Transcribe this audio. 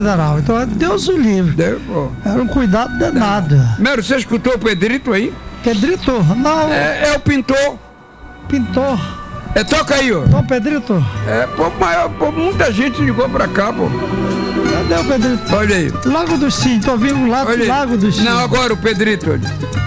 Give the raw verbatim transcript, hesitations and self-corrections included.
federal. Então, Deus o livre. Deu, era um cuidado danado. Mero, você escutou o Pedrito aí? Pedrito? Não. É, é o pintor. Pintor. É, toca aí, ó. Ô, Pedrito. É, pô, maior, pô, muita gente ligou pra cá, pô. Cadê o Pedrito? Olha aí. Lago do Sim, tô ouvindo o Lago, Lago do Sim. Não, agora o Pedrito, olha.